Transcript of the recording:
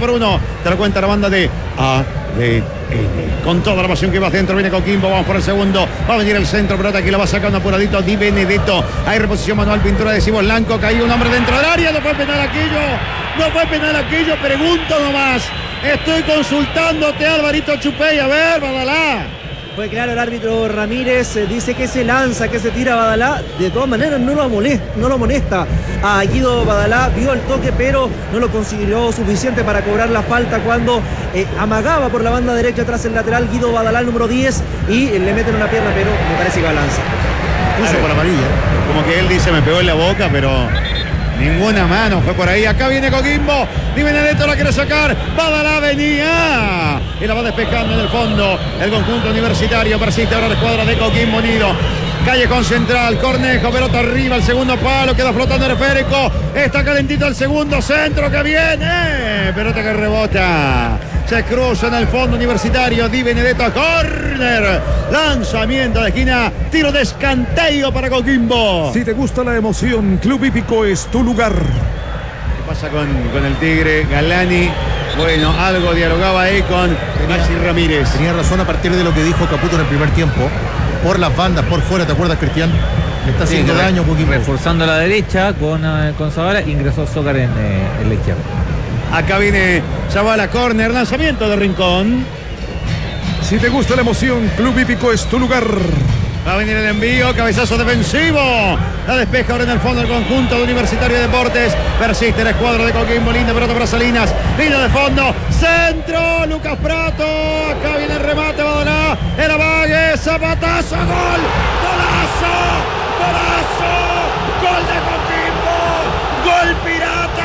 2-1. Te lo cuenta la banda de ADN. Con toda la pasión que va dentro, viene Coquimbo, vamos por el segundo. Va a venir el centro, pelota aquí la va sacando apuradito Di Benedetto. Hay reposición manual, pintura de Cibo Blanco. Caía un hombre dentro del área, no fue penal aquello. Pregunto nomás. Estoy consultándote, Alvarito Chupey. A ver, Badalá. Fue claro el árbitro Ramírez, dice que se lanza, que se tira Badalá. De todas maneras no lo amonesta a Guido Badalá, vio el toque pero no lo consideró suficiente para cobrar la falta cuando amagaba por la banda derecha tras el lateral Guido Badalá, el número 10, y le meten una pierna, pero me parece que balanza. Puso por amarilla. Como que él dice, me pegó en la boca, pero ninguna mano fue por ahí. Acá viene Coquimbo. Di Benedetto la quiere sacar. Badalá venía. Y la va despejando en el fondo. El conjunto universitario persiste ahora la escuadra de Coquimbo Unido. Callejón central, Cornejo, pelota arriba, el segundo palo, queda flotando el esférico. Está calentito el segundo centro que viene. Pelota que rebota. Se cruza en el fondo universitario. Di Benedetto, córner. Lanzamiento de esquina. Tiro de escanteo para Coquimbo. Si te gusta la emoción, Club Hípico es tu lugar. ¿Qué pasa con el Tigre? Galani. Bueno, algo dialogaba ahí con Maxi Ramírez. Tenía razón a partir de lo que dijo Caputo en el primer tiempo. Por las bandas, por fuera, ¿te acuerdas, Cristian? Le está haciendo daño Coquimbo. Reforzando la derecha con Zavala, ingresó Zócar en la izquierda. Acá viene Zavala, córner, lanzamiento de Rincón. Si te gusta la emoción, Club Hípico es tu lugar. Va a venir el envío, cabezazo defensivo. La despeja ahora en el fondo el conjunto de Universitario de Deportes. Persiste la escuadra de Coquimbo, linda pelota para Salinas. Línea de fondo, centro, Lucas Prato. Acá viene el remate, Badalá. El amague, zapatazo, gol. Golazo, golazo. Gol de Coquimbo. Gol pirata.